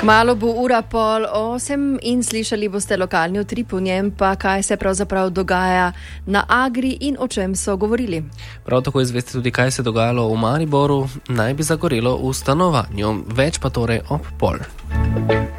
Kmalu bo 7:30 in slišali boste lokalni utrip, v njem pa kaj se pravzaprav dogaja na Agri in o čem so govorili. Prav tako izveste tudi, kaj se dogajalo v Mariboru, naj bi zagorelo v stanovanju. Več pa torej ob 12:30.